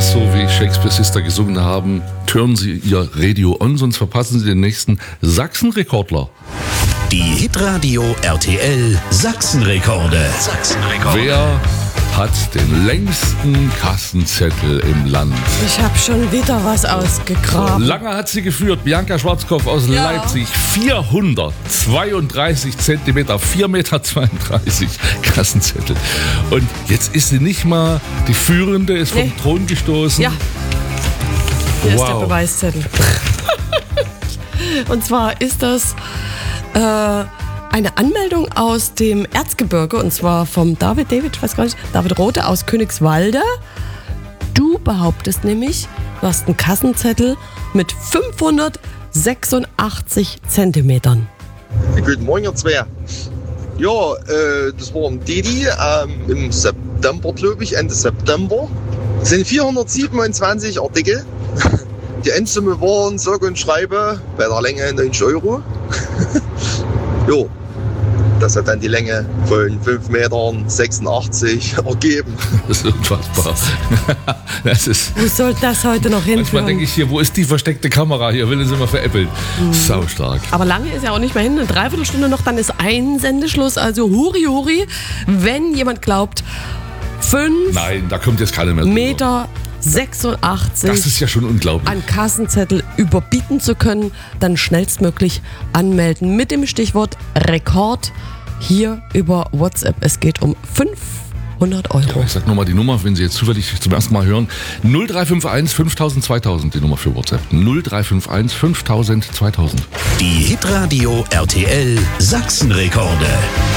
so wie Shakespeare Sister gesungen haben, turnen Sie Ihr Radio on, sonst verpassen Sie den nächsten Sachsenrekordler. Die Hitradio RTL Sachsenrekorde. Wer hat den längsten Kassenzettel im Land? Ich habe schon wieder was ausgegraben. Lange hat sie geführt, Bianca Schwarzkopf aus Leipzig. 432 Zentimeter, 4,32 Meter Kassenzettel. Und jetzt ist sie nicht mal die Führende, ist vom Thron gestoßen. Ja, hier ist der Beweiszettel. Und zwar ist das eine Anmeldung aus dem Erzgebirge, und zwar vom David Rote aus Königswalde. Du behauptest nämlich, du hast einen Kassenzettel mit 586 Zentimetern. Guten Morgen, ihr zwei. Ja, das war im Didi im September, glaube ich, Ende September. Es sind 427 Artikel. Die Endsumme waren, sage und schreibe, bei der Länge 90 €. Jo, das hat dann die Länge von 5,86 Metern ergeben. Das ist unfassbar. Wo soll das heute noch hinführen? Manchmal denke ich hier, wo ist die versteckte Kamera? Hier will sie mal veräppeln. Saustark. Aber lange ist ja auch nicht mehr hin. Eine Dreiviertelstunde noch, dann ist Einsendeschluss. Also huri, huri. Wenn jemand glaubt, 5 Nein, da kommt jetzt keiner mehr drüber. Meter 86 Das ist ja schon unglaublich. an Kassenzettel überbieten zu können, dann schnellstmöglich anmelden mit dem Stichwort Rekord hier über WhatsApp. Es geht um 500 €. Ja, ich sag nochmal die Nummer, wenn Sie jetzt zufällig zum ersten Mal hören. 0351 5000 2000, die Nummer für WhatsApp. 0351 5000 2000. Die Hitradio RTL Sachsenrekorde.